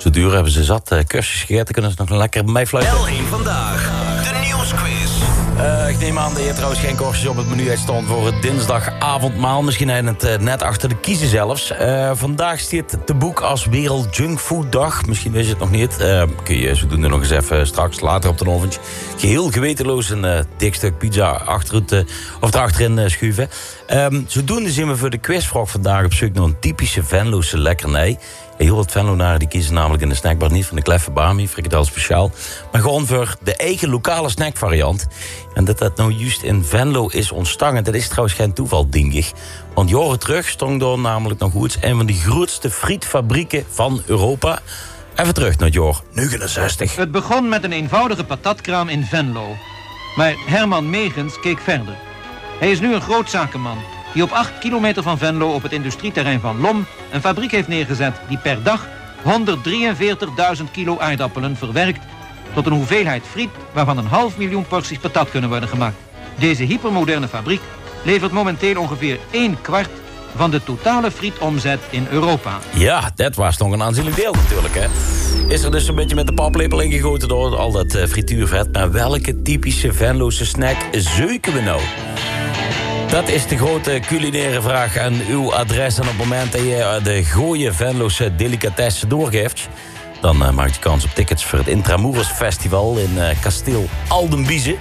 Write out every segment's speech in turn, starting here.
Zo duur hebben ze zat cursus gegeten. Kunnen ze nog lekker meefluiten. L1 vandaag, de nieuwsquiz. Ik neem aan dat je trouwens geen korstjes op het menu uitstond voor het dinsdagavondmaal. Misschien heb je het net achter de kiezen zelfs. Vandaag staat te boek als Wereld Junkfood Dag. Misschien wist je het nog niet. Kun je zodoende nog eens even straks later op de avond geheel gewetenloos een dik stuk pizza erachterin schuiven. Zodoende zijn we voor de quizvraag vandaag op zoek naar een typische Venlose lekkernij. Heel wat Venlonaren die kiezen namelijk in de snackbar niet van de kleffe bami, frikandel speciaal, maar gewoon voor de eigen lokale snackvariant. En dat nou juist in Venlo is ontstaan, dat is trouwens geen toeval, denk ik. Want jaren terug stond er namelijk nog goed een van de grootste frietfabrieken van Europa. Even terug naar het jaar 69. Het begon met een eenvoudige patatkraam in Venlo. Maar Herman Megens keek verder. Hij is nu een groot zakenman die op 8 kilometer van Venlo op het industrieterrein van Lom een fabriek heeft neergezet die per dag 143.000 kilo aardappelen verwerkt tot een hoeveelheid friet waarvan 500.000 porties patat kunnen worden gemaakt. Deze hypermoderne fabriek levert momenteel ongeveer 1/4 van de totale frietomzet in Europa. Ja, dat was nog een aanzienlijk deel natuurlijk, hè. Is er dus een beetje met de paplepel ingegoten door al dat frituurvet. Maar welke typische Venlose snack zoeken we nou? Dat is de grote culinaire vraag aan uw adres. En op het moment dat je de gooie Venlose delicatesse doorgeeft, dan maak je kans op tickets voor het Intramuros Festival in Kasteel Aldenbieze.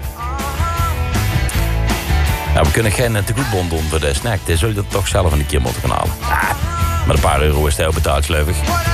Ja, we kunnen geen tegoedbon doen voor de snack. Dan zul je dat toch zelf een keer moeten gaan halen. Met een paar euro is het heel betaald, geloof ik.